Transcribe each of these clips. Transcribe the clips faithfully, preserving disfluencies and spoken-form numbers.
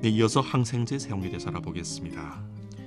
네, 이어서 항생제 사용에 대해서 알아보겠습니다.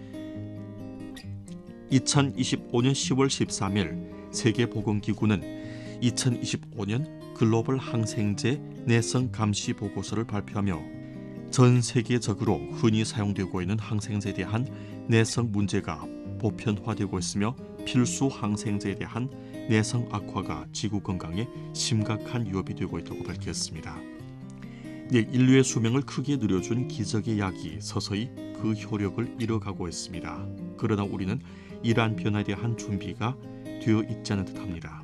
이천이십오년 시월 십삼일 세계보건기구는 이천이십오년 글로벌 항생제 내성 감시 보고서를 발표하며 전 세계적으로 흔히 사용되고 있는 항생제에 대한 내성 문제가 보편화되고 있으며 필수 항생제에 대한 내성 악화가 지구 건강에 심각한 위협이 되고 있다고 밝혔습니다. 네, 인류의 수명을 크게 늘려준 기적의 약이 서서히 그 효력을 잃어가고 있습니다. 그러나 우리는 이러한 변화에 대한 준비가 되어 있지 않은 듯합니다.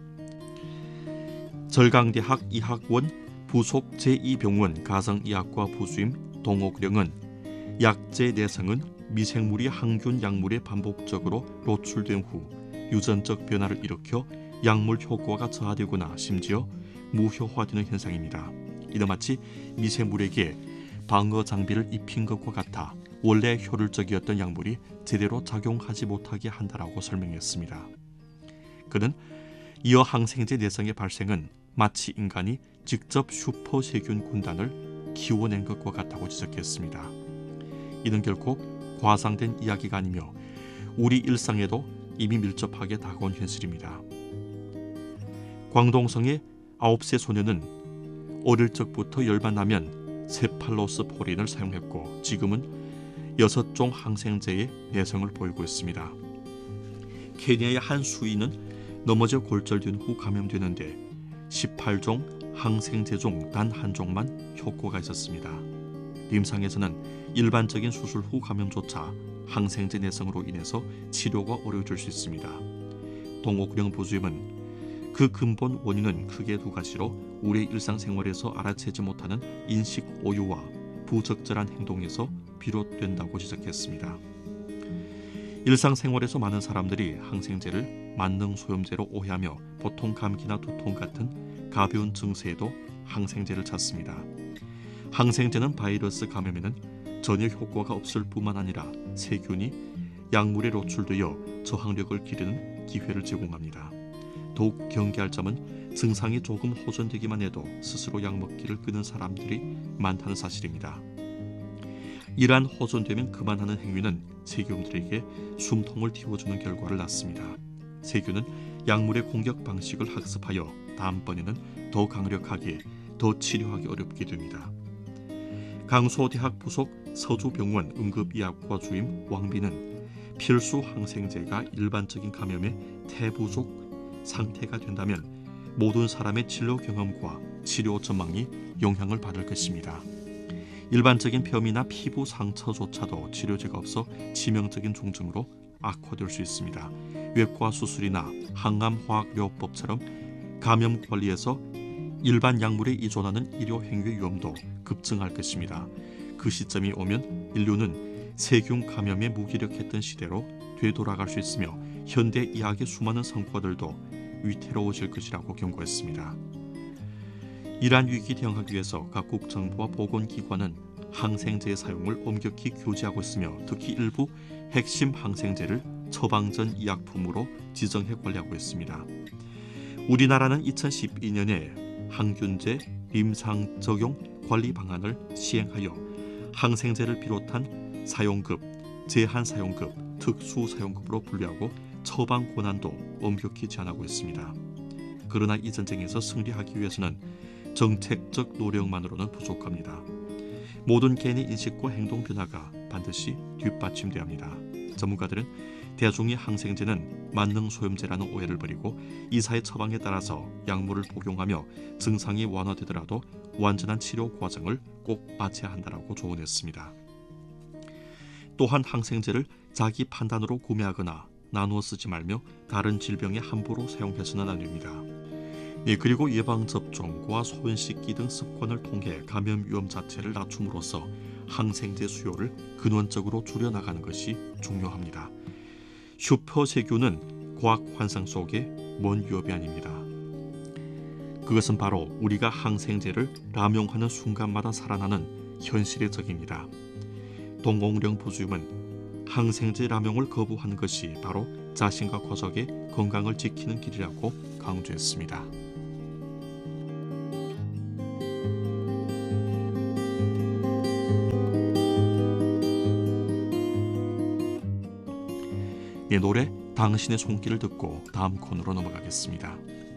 절강대학 의학원 부속 제이 병원 가정의학과 부주임 동옥령은 약제 내성은 미생물이 항균 약물에 반복적으로 노출된 후 유전적 변화를 일으켜 약물 효과가 저하되거나 심지어 무효화되는 현상입니다. 이는 마치 미생물에게 방어 장비를 입힌 것과 같아 원래 효율적이었던 약물이 제대로 작용하지 못하게 한다라고 설명했습니다. 그는 이어 항생제 내성의 발생은 마치 인간이 직접 슈퍼세균 군단을 키워낸 것과 같다고 지적했습니다. 이는 결코 과장된 이야기가 아니며 우리 일상에도 이미 밀접하게 다가온 현실입니다. 광동성의 아홉 세 소녀는 어릴 적부터 열만 나면 세팔로스포린을 사용했고 지금은 여섯 종 항생제의 내성을 보이고 있습니다. 케냐의 한 수인은 넘어져 골절된 후 감염되는데 십팔 종 항생제 중 단 한 종만 효과가 있었습니다. 임상에서는 일반적인 수술 후 감염조차 항생제 내성으로 인해서 치료가 어려워질 수 있습니다. 동옥령 부주임은 그 근본 원인은 크게 두 가지로 우리의 일상생활에서 알아채지 못하는 인식 오유와 부적절한 행동에서 비롯된다고 지적했습니다. 일상생활에서 많은 사람들이 항생제를 만능 소염제로 오해하며 보통 감기나 두통 같은 가벼운 증세에도 항생제를 찾습니다. 항생제는 바이러스 감염에는 전혀 효과가 없을 뿐만 아니라 세균이 약물에 노출되어 저항력을 기르는 기회를 제공합니다. 더욱 경계할 점은 증상이 조금 호전되기만 해도 스스로 약 먹기를 끊는 사람들이 많다는 사실입니다. 이러한 호전되면 그만하는 행위는 세균들에게 숨통을 틔워주는 결과를 낳습니다. 세균은 약물의 공격 방식을 학습하여 다음번에는 더 강력하게, 더 치료하기 어렵게 됩니다. 강소대학 부속 서주병원 응급의학과 주임 왕비는 필수 항생제가 일반적인 감염의 태부족 상태가 된다면 모든 사람의 진료 경험과 치료 전망이 영향을 받을 것입니다. 일반적인 폐렴이나 피부 상처조차도 치료제가 없어 치명적인 중증으로 악화될 수 있습니다. 외과 수술이나 항암화학요법처럼 감염 관리에서 일반 약물에 의존하는 의료 행위의 위험도 급증할 것입니다. 그 시점이 오면 인류는 세균 감염에 무기력했던 시대로 되돌아갈 수 있으며 현대 의학의 수많은 성과들도 위태로워질 것이라고 경고했습니다. 이러한 위기 대응하기 위해서 각국 정부와 보건기관은 항생제의 사용을 엄격히 규제하고 있으며 특히 일부 핵심 항생제를 처방전 의약품으로 지정해 관리하고 있습니다. 우리나라는 이천십이년에 항균제 임상 적용 관리 방안을 시행하여 항생제를 비롯한 사용급, 제한 사용급, 특수 사용급으로 분류하고 처방 권한도 엄격히 제한하고 있습니다. 그러나 이 전쟁에서 승리하기 위해서는 정책적 노력만으로는 부족합니다. 모든 개인의 인식과 행동 변화가 반드시 뒷받침돼야 합니다. 전문가들은 대중의 항생제는 만능 소염제라는 오해를 버리고 의사의 처방에 따라서 약물을 복용하며 증상이 완화되더라도 완전한 치료 과정을 꼭 마쳐야 한다고 조언했습니다. 또한 항생제를 자기 판단으로 구매하거나 나누어 쓰지 말며 다른 질병에 함부로 사용해서는 안 됩니다. 네, 그리고 예방접종과 손 씻기 등 습관을 통해 감염 위험 자체를 낮춤으로써 항생제 수요를 근원적으로 줄여나가는 것이 중요합니다. 슈퍼세균은 과학 환상 속의 먼 위협이 아닙니다. 그것은 바로 우리가 항생제를 남용하는 순간마다 살아나는 현실의 적입니다. 동옥령 부주임은 항생제 남용을 거부하는 것이 바로 자신과 가족의 건강을 지키는 길이라고 강조했습니다. 이 노래 당신의 손길을 듣고 다음 코너로 넘어가겠습니다.